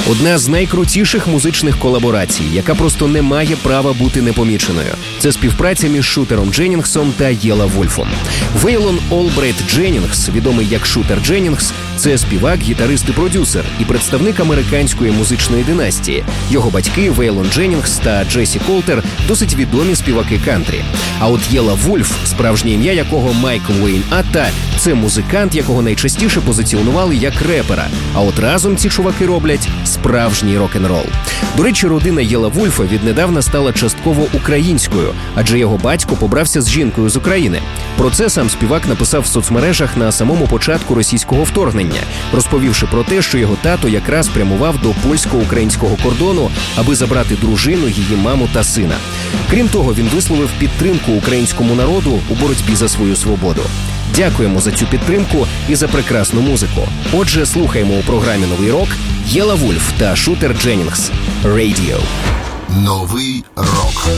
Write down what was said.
Одна з найкрутіших музичних колаборацій, яка просто не має права бути непоміченою. Це співпраця між Шутером Дженнінгсом та Єла Вульфом. Вейлон Олбрайт Дженнінгс, відомий як Шутер Дженнінгс, це співак, гітарист і продюсер і представник американської музичної династії. Його батьки Вейлон Дженнінгс та Джесі Колтер досить відомі співаки кантрі. А от Єла Вульф, справжнє ім'я якого Майкл Уейн Атта, це музикант, якого найчастіше позиціонували як репера. А от разом ці чуваки роблять справжній рок-н-рол. До речі, родина Єла Вульфа віднедавна стала частково українською, адже його батько побрався з жінкою з України. Про це сам співак написав в соцмережах на самому початку російського вторгнення, розповівши про те, що його тато якраз прямував до польсько-українського кордону, аби забрати дружину, її маму та сина. Крім того, він висловив підтримку українському народу у боротьбі за свою свободу. Дякуємо за цю підтримку і за прекрасну музику. Отже, слухаємо у програмі «Новий рок» Єла Вульф та Шутер Дженнінгс. Radio. Новий рок.